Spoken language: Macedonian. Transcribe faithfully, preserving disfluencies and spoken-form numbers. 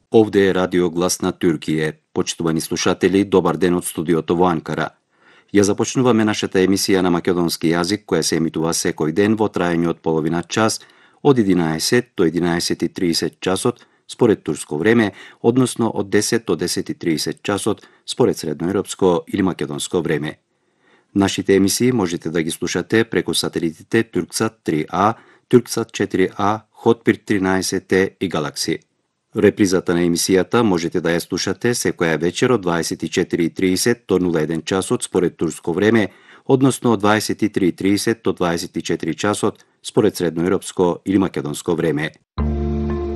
Ovde je Radio Глас на Türkiye. Почитувани слушатели, добар ден од студиото во Анкара. Ја започнуваме нашата емисија на македонски јазик, која се емитува секој ден во траење од половина час, од единаесет до единаесет и тридесет часот, според турско време, односно од десет до десет и тридесет часот, според средноевропско или македонско време. Нашите емисии можете да ги слушате преку сателитите Турксат три А, Турксат четири А, Хотбир тринаесет Е и Галакси. Репризата на емисијата можете да ја слушате секоја вечер од дваесет и четири и тридесет до нула еден часот според турско време, односно од дваесет и три и тридесет до дваесет и четири часот според средноевропско или македонско време.